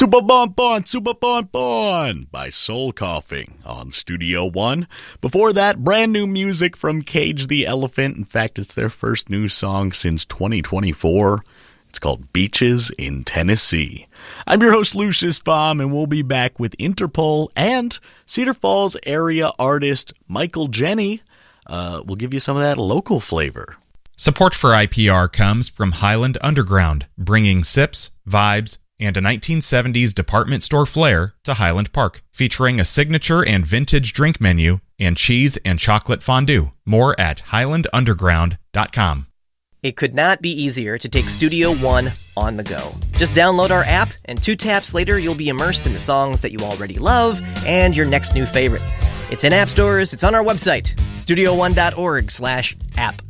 Super Bon Bon by Soul Coughing on Studio One. Before that, brand new music from Cage the Elephant. In fact, it's their first new song since 2024. It's called Beaches in Tennessee. I'm your host, Lucius Baum, and we'll be back with Interpol and Cedar Falls area artist Michael Jenny. We'll give you some of that local flavor. Support for IPR comes from Highland Underground, bringing sips, vibes, and a 1970s department store flair to Highland Park, featuring a signature and vintage drink menu and cheese and chocolate fondue. More at highlandunderground.com. It could not be easier to take Studio One on the go. Just download our app, and 2 taps later, you'll be immersed in the songs that you already love and your next new favorite. It's in app stores, it's on our website, studio1.org/app.